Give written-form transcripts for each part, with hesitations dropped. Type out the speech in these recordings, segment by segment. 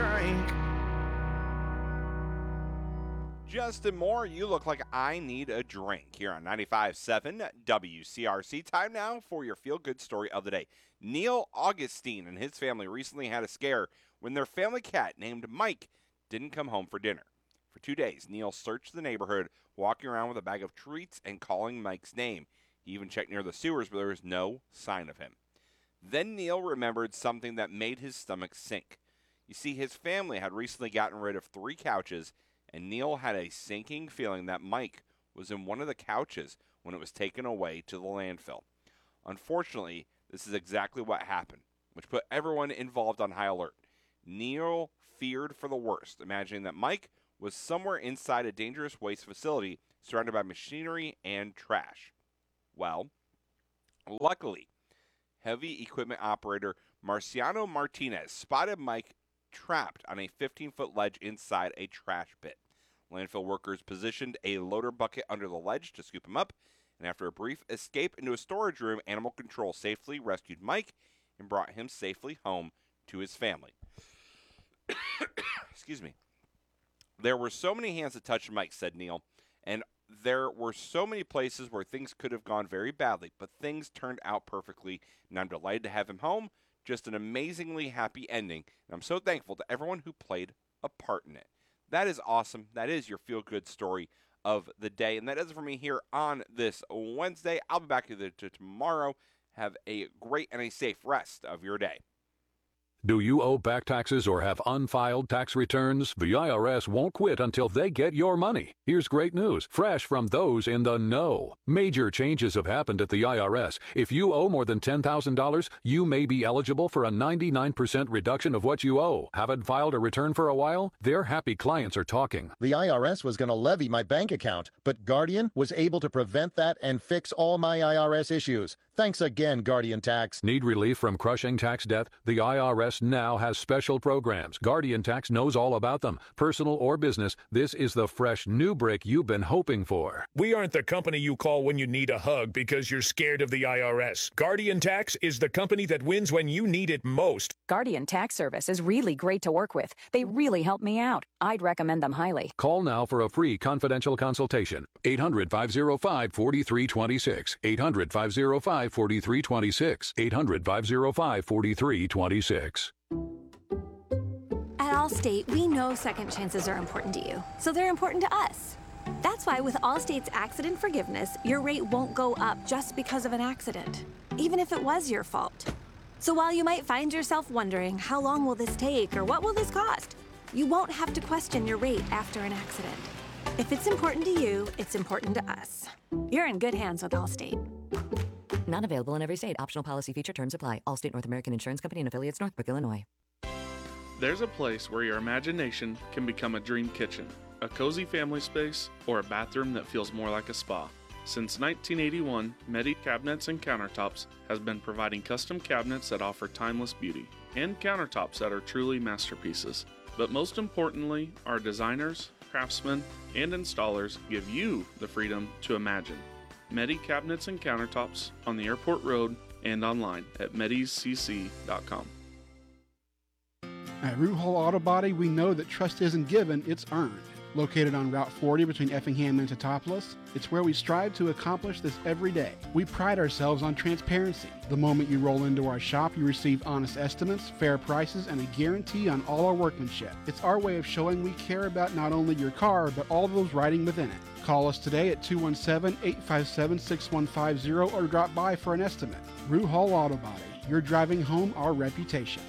drink. Justin Moore, you look like I need a drink here on 95.7 WCRC. Time now for your feel-good story of the day. Neil Augustine and his family recently had a scare when their family cat named Mike didn't come home for dinner. For 2 days, Neil searched the neighborhood, walking around with a bag of treats and calling Mike's name. He even checked near the sewers, but there was no sign of him. Then Neil remembered something that made his stomach sink. You see, his family had recently gotten rid of 3 couches, and Neil had a sinking feeling that Mike was in one of the couches when it was taken away to the landfill. Unfortunately, this is exactly what happened, which put everyone involved on high alert. Neil feared for the worst, imagining that Mike was somewhere inside a dangerous waste facility surrounded by machinery and trash. Well, luckily, heavy equipment operator Marciano Martinez spotted Mike trapped on a 15-foot ledge inside a trash pit. Landfill workers positioned a loader bucket under the ledge to scoop him up, and after a brief escape into a storage room, animal control safely rescued Mike and brought him safely home to his family. Excuse me. There were so many hands that touched Mike, said Neil, and there were so many places where things could have gone very badly, but things turned out perfectly, and I'm delighted to have him home. Just an amazingly happy ending, and I'm so thankful to everyone who played a part in it. That is awesome. That is your feel-good story of the day, and that does it for me here on this Wednesday. I'll be back to tomorrow. Have a great and a safe rest of your day. Do you owe back taxes or have unfiled tax returns? The IRS won't quit until they get your money. Here's great news, fresh from those in the know. Major changes have happened at the IRS. If you owe more than $10,000, you may be eligible for a 99% reduction of what you owe. Haven't filed a return for a while? Their happy clients are talking. The IRS was going to levy my bank account, but Guardian was able to prevent that and fix all my IRS issues. Thanks again, Guardian Tax. Need relief from crushing tax debt? The IRS now has special programs. Guardian Tax knows all about them. Personal or business, this is the fresh new brick you've been hoping for. We aren't the company you call when you need a hug because you're scared of the IRS. Guardian Tax is the company that wins when you need it most. Guardian Tax Service is really great to work with. They really help me out. I'd recommend them highly. Call now for a free confidential consultation. 800-505-4326. 800-505-4326. 800-505-4326. At Allstate, we know second chances are important to you, so they're important to us. That's why with Allstate's accident forgiveness, your rate won't go up just because of an accident, even if it was your fault. So while you might find yourself wondering, how long will this take or what will this cost? You won't have to question your rate after an accident. If it's important to you, it's important to us. You're in good hands with Allstate. Not available in every state. Optional policy feature terms apply. Allstate North American Insurance Company and affiliates, Northbrook, Illinois. There's a place where your imagination can become a dream kitchen, a cozy family space, or a bathroom that feels more like a spa. Since 1981, Medi Cabinets and Countertops has been providing custom cabinets that offer timeless beauty, and countertops that are truly masterpieces. But most importantly, our designers, craftsmen, and installers give you the freedom to imagine. Medi Cabinets and Countertops on the Airport Road and online at mediscc.com. At Root Hall Auto Body, we know that trust isn't given, it's earned. Located on Route 40 between Effingham and Teutopolis, it's where we strive to accomplish this every day. We pride ourselves on transparency. The moment you roll into our shop, you receive honest estimates, fair prices, and a guarantee on all our workmanship. It's our way of showing we care about not only your car, but all those riding within it. Call us today at 217-857-6150 or drop by for an estimate. Root Hall Auto Body, you're driving home our reputation.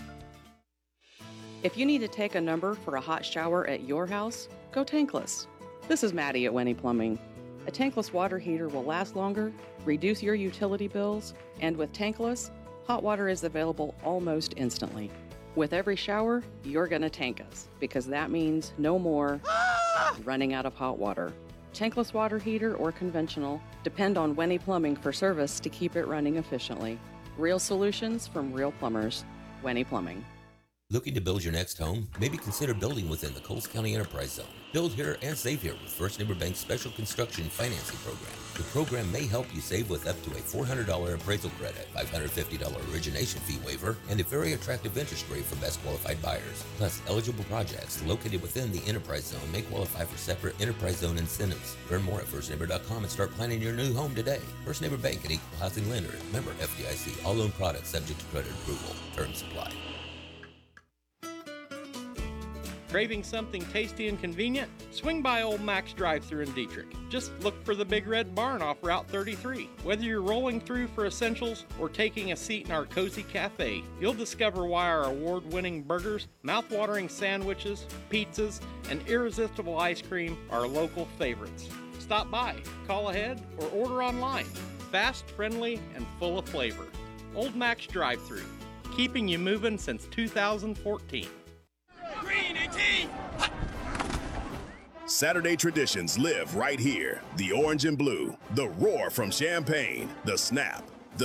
If you need to take a number for a hot shower at your house, go tankless. This is Maddie at Winnie Plumbing. A tankless water heater will last longer, reduce your utility bills, and with tankless, hot water is available almost instantly. With every shower, you're going to tank us, because that means no more running out of hot water. Tankless water heater or conventional, depend on Winnie Plumbing for service to keep it running efficiently. Real solutions from real plumbers. Winnie Plumbing. Looking to build your next home? Maybe consider building within the Coles County Enterprise Zone. Build here and save here with First Neighbor Bank's Special Construction Financing Program. The program may help you save with up to a $400 appraisal credit, $550 origination fee waiver, and a very attractive interest rate for best qualified buyers. Plus, eligible projects located within the Enterprise Zone may qualify for separate Enterprise Zone incentives. Learn more at firstneighbor.com and start planning your new home today. First Neighbor Bank, an equal housing lender. Member FDIC. All loan products subject to credit approval. Terms apply. Craving something tasty and convenient? Swing by Old Mac's drive-thru in Dietrich. Just look for the Big Red Barn off Route 33. Whether you're rolling through for essentials or taking a seat in our cozy cafe, you'll discover why our award-winning burgers, mouth-watering sandwiches, pizzas, and irresistible ice cream are local favorites. Stop by, call ahead, or order online. Fast, friendly, and full of flavor. Old Mac's drive-thru, keeping you moving since 2014. Green 18! Saturday traditions live right here. The orange and blue, the roar from Champaign, the snap,